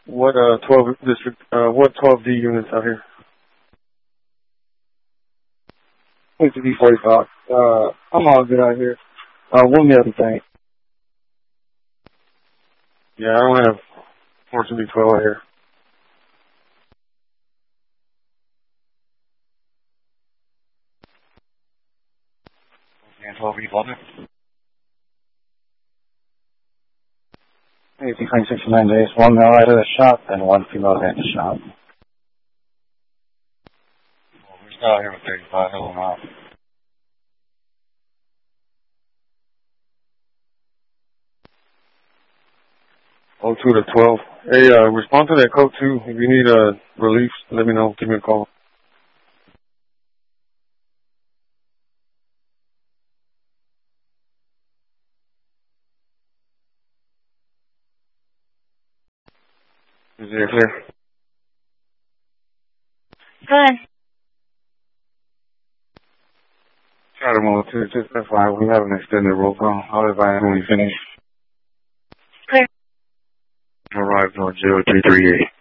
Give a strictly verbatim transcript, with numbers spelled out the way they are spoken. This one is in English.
What uh twelve district? Uh, what twelve D units out here? It's D forty-five. Uh, I'm all good out here. Uh, one the other thing. Yeah, I don't have Fortune B twelve out here. And twelve B eleven. Hey, between sixty-nine days, one male out of the shop and one female at the shop. Well, we're still out here with thirty-five. Hello, now. Oh two to twelve. Hey, uh, respond to that code two. If you need a uh, relief, let me know. Give me a call. Is it clear? Good. Try to move to just that's why we have an extended roll call. I'll advise when we finish. Clear. Arrive on zero three three eight.